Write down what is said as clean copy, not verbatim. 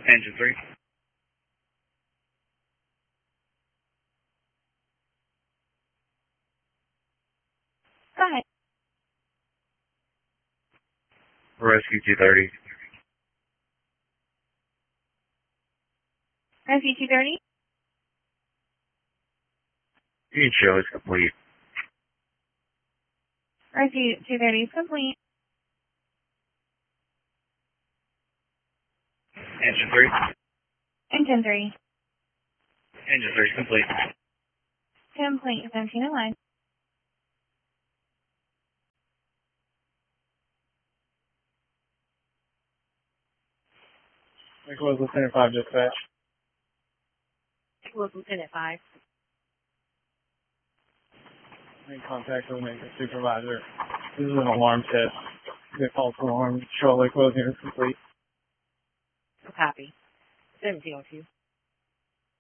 Engine 3. Go ahead. Rescue 230. Rescue 230. Unit show is complete. Rescue 230 is complete. Engine 3. Engine 3. Engine 3 is complete. Complete. 1709. Nicholas Lieutenant 5 dispatch. Nicholas Lieutenant 5. In contact with the supervisor. This is an alarm test. The false alarm. Show Lake Wills unit complete. Copy. 1702.